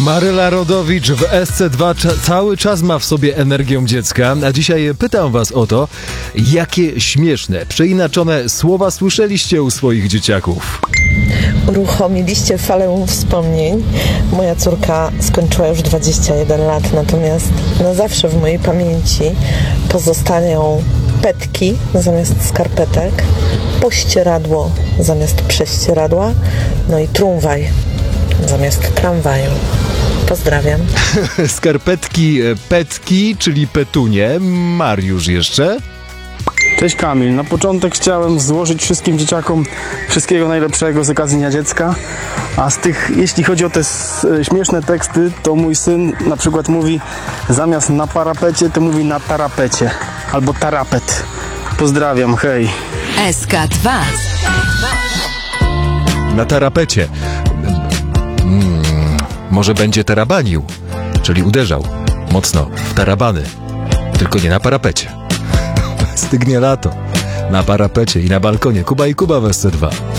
Maryla Rodowicz w SC2 cały czas ma w sobie energię dziecka, a dzisiaj pytam was o to, jakie śmieszne, przeinaczone słowa słyszeliście u swoich dzieciaków. Uruchomiliście falę wspomnień. Moja córka skończyła już 21 lat, natomiast na zawsze w mojej pamięci pozostają petki zamiast skarpetek, pościeradło zamiast prześcieradła, no i trumwaj zamiast tramwaju. Pozdrawiam. Skarpetki, petki, czyli petunie. Mariusz jeszcze. Cześć Kamil, na początek chciałem złożyć wszystkim dzieciakom wszystkiego najlepszego z okazji Dnia Dziecka, a z tych, jeśli chodzi o te śmieszne teksty, to mój syn na przykład mówi zamiast na parapecie, to mówi na tarapecie albo tarapet. Pozdrawiam, hej. SK2. Na tarapecie. Może będzie tarabanił, czyli uderzał mocno w tarabany, tylko nie na parapecie. Stygnie lato. Na parapecie i na balkonie. Kuba i Kuba w SC2.